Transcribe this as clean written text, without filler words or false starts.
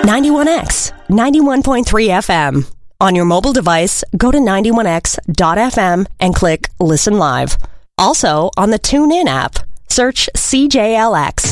91X, 91.3 FM. On your mobile device, go to 91x.fm and click Listen Live. Also on the TuneIn app, search CJLX.